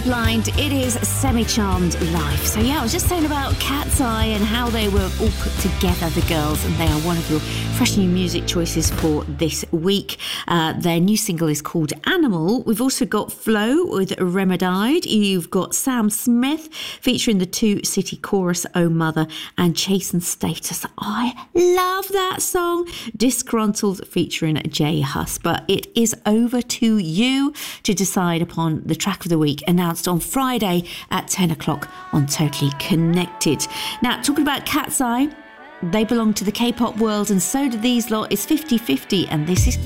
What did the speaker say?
Redlined. It is Semi-Charmed Life. So yeah, I was just saying about Cat's Eye and how they were all put together, the girls, and they are one of your fresh new music choices for this week. Their new single is called Animal. We've also got Flow with Remedied. You've got Sam Smith featuring the Two City Chorus, Oh Mother, and Chase and Status. I love that song. Disgruntled featuring Jay Huss. But it is over to you to decide upon the track of the week, announced on Friday at 10 o'clock on Totally Connected. Now, talking about Cat's Eye, they belong to the K-pop world, and so do these lot. It's 50-50, and this is